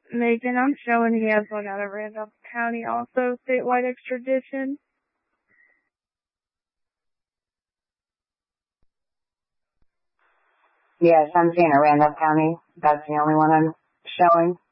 Megan, I'm showing he has one out of Randolph County, also statewide extradition. Yes, I'm seeing a Randolph County. That's the only one I'm showing.